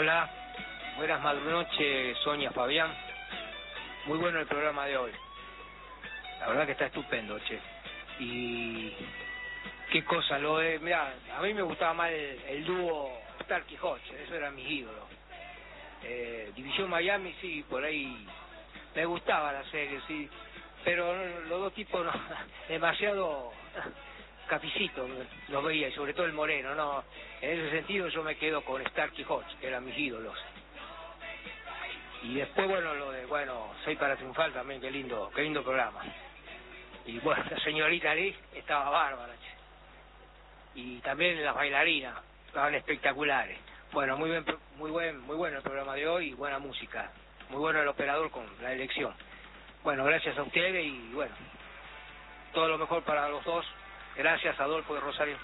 Hola, buenas noches, Sonia, Fabián. Muy bueno el programa de hoy. La verdad que está estupendo, che. Y qué cosa, mirá, a mí me gustaba más el dúo Starkey Hodge, eso era mis ídolos. División Miami, sí, por ahí me gustaba la serie, sí, pero los dos tipos no, demasiado cafecito los veía, y sobre todo el moreno, no. En ese sentido yo me quedo con Starkey Hodge, que eran mis ídolos. Y después, Soy para triunfar también, qué lindo programa. Y bueno, la señorita Lee estaba bárbara, che. Y también las bailarinas, estaban espectaculares. Bueno, muy bueno el programa de hoy y buena música. Muy bueno el operador con la elección. Bueno, gracias a ustedes y bueno, todo lo mejor para los dos. Gracias, Adolfo de Rosario.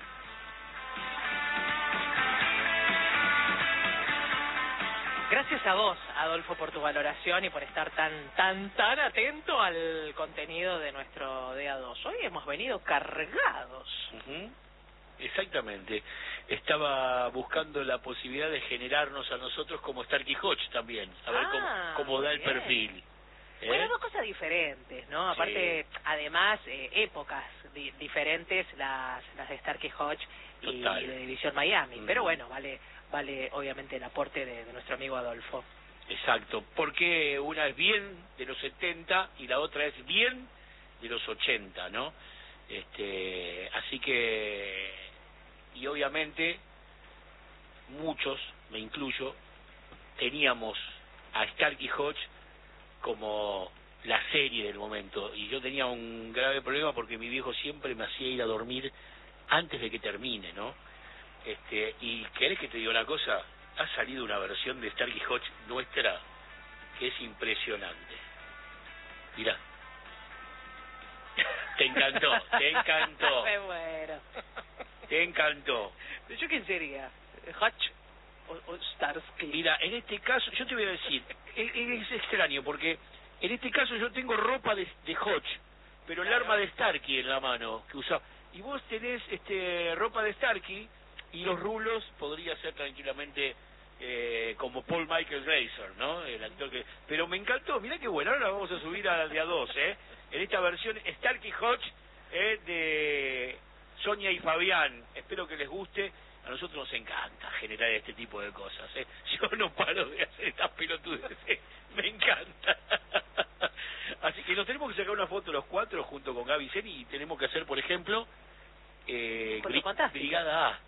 Gracias a vos, Adolfo, por tu valoración y por estar tan atento al contenido de nuestro Día 2. Hoy hemos venido cargados. Exactamente. Estaba buscando la posibilidad de generarnos a nosotros como Starkey Hodge también, a ver cómo da el perfil. Bueno, dos cosas diferentes, ¿no? Aparte, sí. Además, épocas diferentes, las de Starkey Hodge y de División Miami. Pero bueno, vale obviamente el aporte de nuestro amigo Adolfo. Exacto, porque una es bien de los 70 y la otra es bien de los 80, ¿no? Así que, y obviamente, muchos, me incluyo, teníamos a Starkey Hodge como la serie del momento, y yo tenía un grave problema porque mi viejo siempre me hacía ir a dormir antes de que termine, ¿no? Y ¿querés que te diga una cosa? Ha salido una versión de Starkey Hodge nuestra que es impresionante. Mirá. Te encantó. Me muero. Te encantó. ¿Yo quién sería? ¿Hodge o Starsky? Mira, en este caso, yo te voy a decir, es extraño porque en este caso yo tengo ropa de Hodge, pero el arma de Starkey en la mano que usaba. Y vos tenés ropa de Starkey y los rulos podría ser tranquilamente como Paul Michael Glaser, ¿no? El actor que... Pero me encantó, mirá qué bueno, ahora la vamos a subir al día 2, en esta versión Starkey Hodge de Sonia y Fabián. Espero que les guste. A nosotros nos encanta generar este tipo de cosas, Yo no paro de hacer estas pelotudes, Me encanta. Así que nos tenemos que sacar una foto los cuatro junto con Gaby Seni y tenemos que hacer, por ejemplo, Brigada A.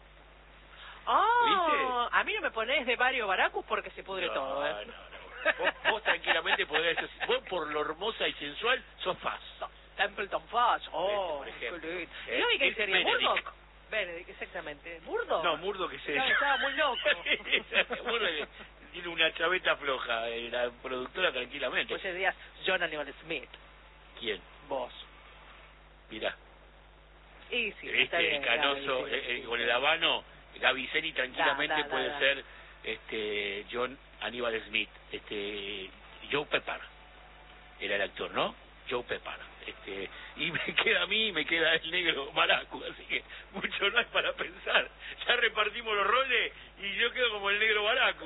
Oh, a mí no me ponés de Mario Baracus porque se pudre todo, No. Vos tranquilamente podés, vos por lo hermosa y sensual sos Faz. Templeton Faz, por ejemplo. ¿Y hoy qué sería? ¿Murdoch? Benedict, exactamente. ¿Murdoch? No, Murdoch es ella. Estaba muy loco. Murdoch tiene una chaveta floja, la productora tranquilamente. Vos serías John Aníbal Smith. ¿Quién? Vos. Mirá. Y sí, está bien, el canoso, con el habano, Gaby Seni tranquilamente puede ser John Aníbal Smith, Joe Pepper era el actor, ¿no? Joe Pepper. Y me queda a mí, me queda el negro Baracu, así que mucho no hay para pensar. Ya repartimos los roles y yo quedo como el negro Baracu.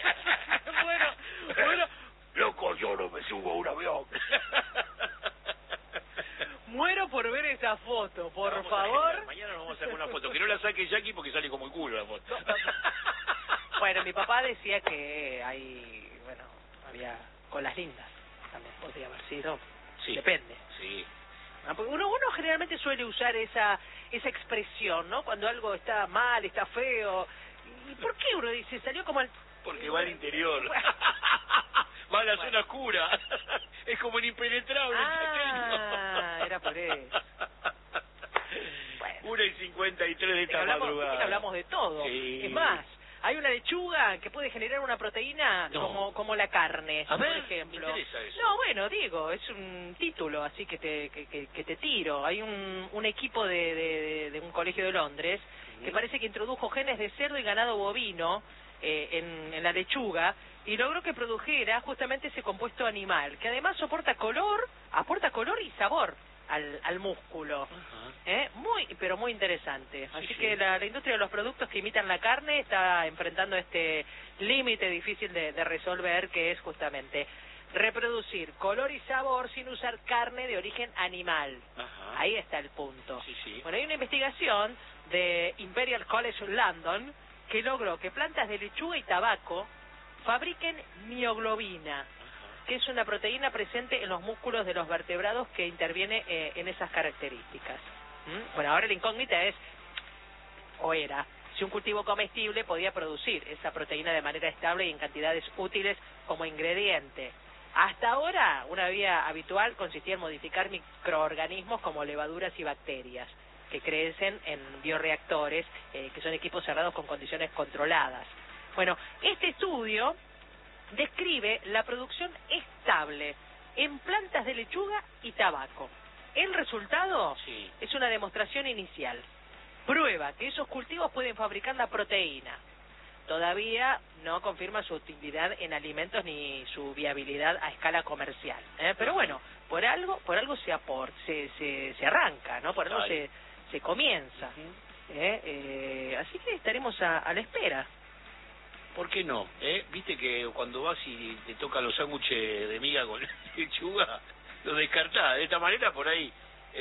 bueno, loco, yo no me subo a un avión. Muero por ver esa foto, por favor. Mañana nos vamos a sacar una foto, que no la saque Jackie porque sale como el culo la foto. Bueno, mi papá decía que había colas lindas, también podría haber sido. Sí. Depende. Sí. Porque uno generalmente suele usar esa expresión, ¿no? Cuando algo está mal, está feo. ¿Y por qué uno dice, salió como al... Porque va al interior. Va a la zona oscura. Es como el impenetrable. Era por eso. Bueno. 1:53 de esta madrugada. Hablamos de todo. Sí. Es más, hay una lechuga que puede generar una proteína como la carne, a ver, por ejemplo. Me interesa eso. No, bueno, digo, es un título, así que te tiro. Hay un equipo de un colegio de Londres que parece que introdujo genes de cerdo y ganado bovino en la lechuga y logró que produjera justamente ese compuesto animal, que además aporta color y sabor al músculo. Pero muy interesante. Así que la industria de los productos que imitan la carne está enfrentando este límite difícil de resolver, que es justamente reproducir color y sabor sin usar carne de origen animal. Ajá. Ahí está el punto. Sí, sí. Bueno, hay una investigación de Imperial College London que logró que plantas de lechuga y tabaco fabriquen mioglobina, que es una proteína presente en los músculos de los vertebrados que interviene en esas características. Bueno, ahora la incógnita es, o era, si un cultivo comestible podía producir esa proteína de manera estable y en cantidades útiles como ingrediente. Hasta ahora, una vía habitual consistía en modificar microorganismos como levaduras y bacterias, que crecen en bioreactores, que son equipos cerrados con condiciones controladas. Bueno, este estudio describe la producción estable en plantas de lechuga y tabaco. El resultado es una demostración inicial. Prueba que esos cultivos pueden fabricar la proteína. Todavía no confirma su utilidad en alimentos ni su viabilidad a escala comercial. Pero bueno, por algo se arranca, ¿no? Por algo se comienza. Así que estaremos a la espera. ¿Por qué no? Viste que cuando vas y te tocan los sándwiches de miga con lechuga, lo descartás. De esta manera, por ahí,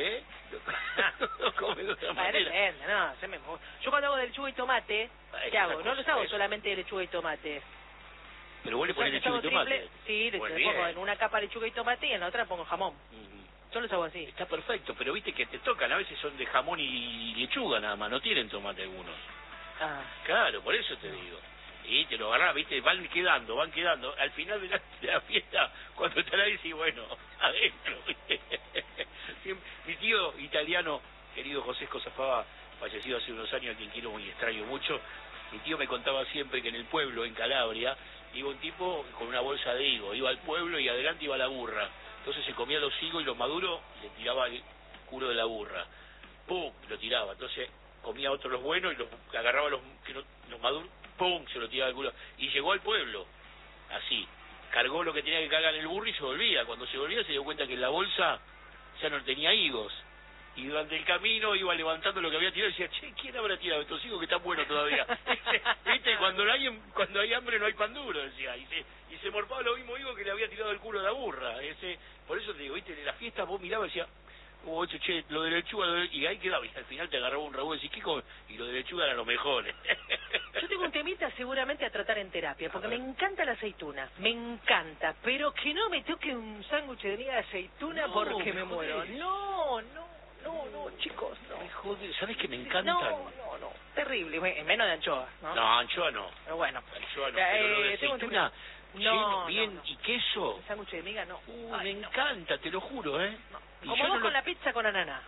lo comes de otra manera. Depende, no, yo cuando hago de lechuga y tomate, ¿qué hago? No los hago solamente de lechuga y tomate. Pero vos le pones lechuga y tomate. Sí, le pongo en una capa lechuga y tomate y en la otra pongo jamón. Yo los hago así. Está perfecto, pero viste que te tocan, a veces son de jamón y lechuga nada más, no tienen tomate algunos. Claro, por eso te digo. Y te lo agarrás, viste, van quedando. Al final de la fiesta, cuando te la dices, bueno, adentro, ¿viste? Mi tío italiano, querido José Scosafava, fallecido hace unos años, a quien quiero muy extraño mucho, mi tío me contaba siempre que en el pueblo, en Calabria, iba un tipo con una bolsa de higo, iba al pueblo y adelante iba la burra. Entonces se comía los higos y los maduros, le tiraba el culo de la burra. ¡Pum! Lo tiraba. Entonces comía otros los buenos y los agarraba los maduros, ¡pum! Se lo tiraba el culo. Y llegó al pueblo, así. Cargó lo que tenía que cargar en el burro y se volvía. Cuando se volvía se dio cuenta que en la bolsa ya no tenía higos. Y durante el camino iba levantando lo que había tirado y decía, che, ¿quién habrá tirado estos higos que están buenos todavía? ¿Viste? Cuando hay hambre no hay pan duro, decía. Y se morfaba lo mismo higos que le había tirado el culo a la burra. Por eso te digo, ¿viste? En la fiesta vos mirabas y decías, che, lo de lechuga, y ahí quedaba, y al final te agarraba un ragú y decís, ¿qué come? Y lo de lechuga era lo mejor. Yo tengo un temita seguramente a tratar en terapia, porque me encanta la aceituna, me encanta, pero que no me toque un sándwich de miga de aceituna porque me muero. No, chicos, no. Me jode, ¿sabes que me encantan? No, terrible, menos de anchoa, ¿no? No, anchoa no. Pero bueno. Anchoa no, pero lo de aceituna, bien, no. ¿Y queso? El sándwich de miga no. Me encanta, te lo juro, Como vos con la pizza con ananá.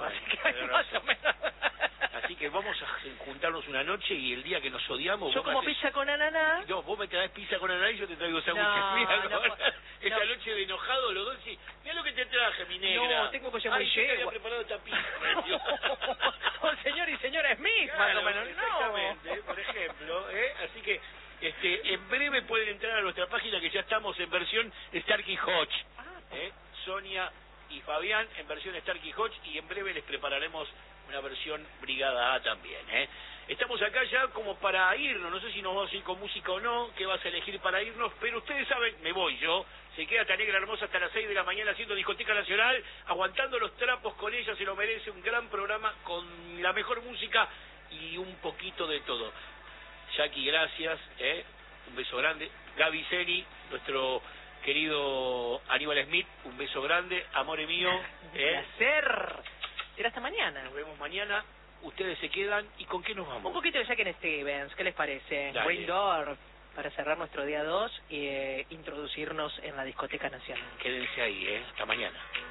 Así que vamos a juntarnos una noche y el día que nos odiamos... Yo como pizza con ananá... No, vos me traes pizza con ananá y yo te traigo sándwiches. Esa noche de enojado los dos y... Mirá lo que te traje, mi negra. No, tengo que llamar yo te había preparado esta pizza. Con señor y señora Smith, más o menos. Exactamente, por ejemplo. Así que en breve pueden entrar a nuestra página que ya estamos en versión Starkey Hodge. Sonia y Fabián en versión Starkey Hodge y en breve les prepararemos una versión Brigada A también. Estamos acá ya como para irnos, no sé si nos vamos a ir con música o no, qué vas a elegir para irnos, pero ustedes saben, me voy yo, se queda tan negra hermosa hasta las 6 de la mañana haciendo Discoteca Nacional, aguantando los trapos con ella, se lo merece, un gran programa con la mejor música y un poquito de todo. Jackie, gracias, un beso grande. Gaby Seni, nuestro querido Aníbal Smith, un beso grande, amore mío. Un placer. Será hasta mañana. Nos vemos mañana. Ustedes se quedan. ¿Y con qué nos vamos? Un poquito de Jack and Stevens. ¿Qué les parece? Dale. Ring Door para cerrar nuestro día 2 y introducirnos en la Discoteca Nacional. Quédense ahí, hasta mañana.